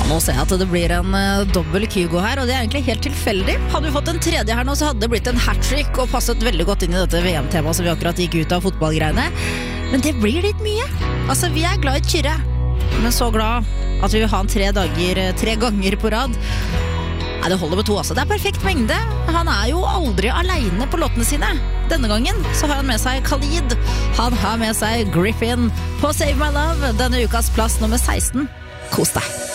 Nå ser jeg at det blir en dobbel Kygo her, og det er egentlig helt tilfeldig. Hadde vi fått en tredje her nå, så hadde det blitt en hat-trick og passet veldig godt inn i dette VM-temaet som vi akkurat gikk ut av fotballgreiene. Men det blir litt mye. Altså, vi er glad i Kyrre, men så glad at vi vil ha han 3 ganger på rad. Nei, det holder med 2 altså. Det er perfekt mengde. Han er jo aldri alene på låtene sine. Denne gangen så har han med seg Khalid. Han har med seg Griffin på Save My Love, denne ukas plass nummer 16. Kos deg.